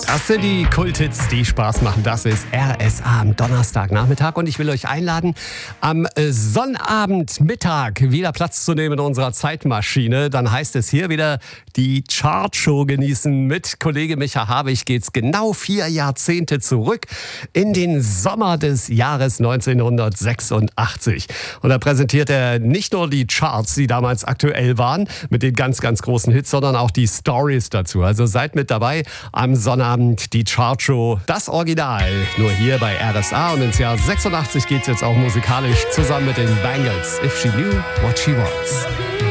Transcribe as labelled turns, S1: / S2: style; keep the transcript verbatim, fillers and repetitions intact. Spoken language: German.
S1: Das sind die Kulthits, die Spaß machen. Das ist R S A am Donnerstagnachmittag und ich will euch einladen, am Sonnabendmittag wieder Platz zu nehmen in unserer Zeitmaschine. Dann heißt es hier wieder die Chartshow genießen. Mit Kollege Micha Habich geht's genau vier Jahrzehnte zurück in den Sommer des Jahres neunzehnhundertsechsundachtzig. Und da präsentiert er nicht nur die Charts, die damals aktuell waren, mit den ganz, ganz großen Hits, sondern auch die Stories dazu. Also seid mit dabei am Sonnabend. Die Chartshow, das Original, nur hier bei R S A. Und ins Jahr sechsundachtzig geht es jetzt auch musikalisch zusammen mit den Bangles. If She Knew What She Wants.